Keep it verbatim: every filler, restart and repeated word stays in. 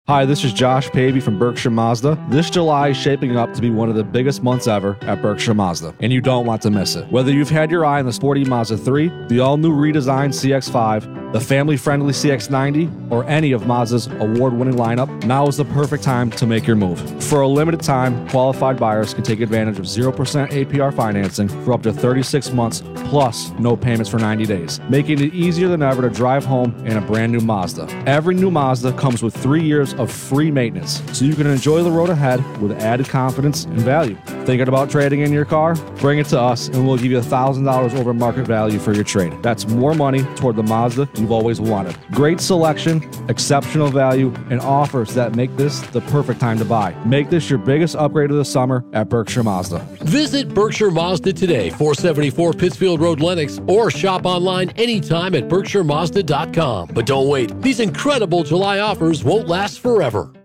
Hi, this is Josh Pavey from Berkshire Mazda. This July is shaping up to be one of the biggest months ever at Berkshire Mazda, and you don't want to miss it. Whether you've had your eye on the sporty Mazda three, the all-new redesigned C X five, the family-friendly C X ninety, or any of Mazda's award-winning lineup, now is the perfect time to make your move. For a limited time, qualified buyers can take advantage of zero percent A P R financing for up to thirty-six months, plus no payments for ninety days, making it easier than ever to drive home in a brand new Mazda. Every new Mazda comes with three years of free maintenance, so you can enjoy the road ahead with added confidence and value. Thinking about trading in your car? Bring it to us and we'll give you one thousand dollars over market value for your trade. That's more money toward the Mazda you've always wanted. Great selection, exceptional value, and offers that make this the perfect time to buy. Make this your biggest upgrade of the summer at Berkshire Mazda. Visit Berkshire Mazda today, four seventy-four Pittsfield Road, Lenox, or shop online anytime at berkshire mazda dot com. But don't wait. These incredible July offers won't last forever.